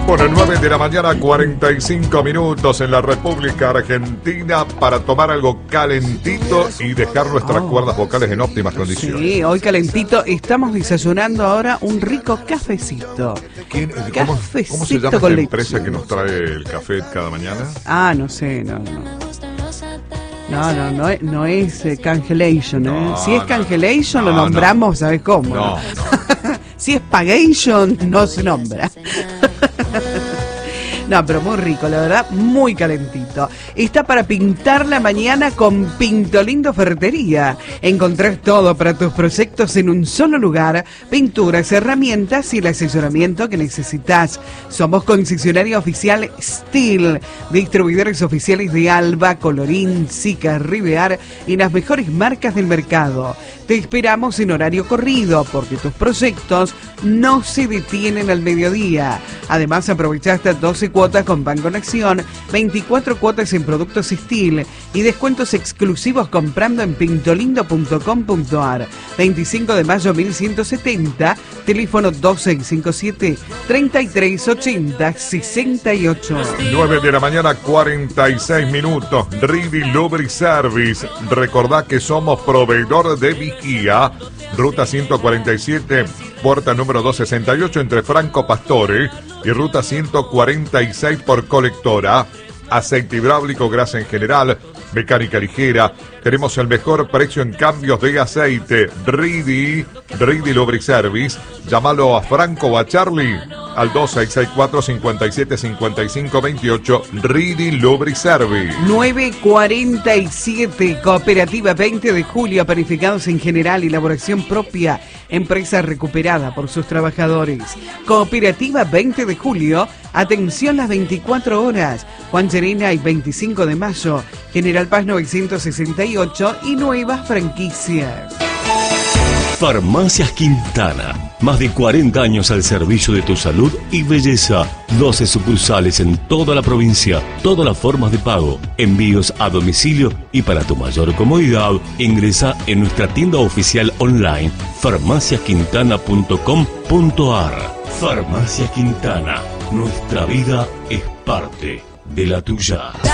Bueno, 9 de la mañana, 45 minutos en la República Argentina para tomar algo calentito y dejar nuestras cuerdas vocales en óptimas condiciones. Sí, hoy calentito. Estamos desayunando ahora un rico cafecito. ¿Cómo se llama esta empresa que nos trae el café cada mañana? Ah, no sé, no es Cangelation, ¿eh? No, si es Cangelation lo no, nombramos, ¿sabes cómo? No. Si es Pagation, no se nombra. No, pero muy rico, la verdad, muy calentito. Está para pintar la mañana con Pintolindo Ferretería. Encontrás todo para tus proyectos en un solo lugar. Pinturas, herramientas y el asesoramiento que necesitas. Somos concesionario oficial Steel, distribuidores oficiales de Alba, Colorín, Sica, Rivear y las mejores marcas del mercado. Te esperamos en horario corrido porque tus proyectos no se detienen al mediodía. Además, aprovechaste 12 cuotas con Banco Nación, 24 cuotas en productos Steel y descuentos exclusivos comprando en pintolindo.com.ar. 25 de mayo 1170, teléfono 2657-3380-68. 9 de la mañana, 46 minutos. Reedy Lubriservice. Recordá que somos proveedor de vigía. Ruta 147, puerta número 268 entre Franco Pastore y ruta 146 por Colectora. Aceite hidráulico, grasa en general, mecánica ligera. Tenemos el mejor precio en cambios de aceite. Reedy Lubriservice. Llámalo a Franco o a Charlie al 2664-575528. Reedy Lubriservice. 947, Cooperativa 20 de Julio, panificados en general, elaboración propia, empresa recuperada por sus trabajadores. Cooperativa 20 de Julio, atención las 24 horas. Juan Serena y 25 de mayo, General Paz 968 y nuevas franquicias. Farmacias Quintana, más de 40 años al servicio de tu salud y belleza. 12 sucursales en toda la provincia, todas las formas de pago, envíos a domicilio y para tu mayor comodidad, ingresa en nuestra tienda oficial online, farmaciasquintana.com.ar. Farmacia Quintana, nuestra vida es parte de la tuya.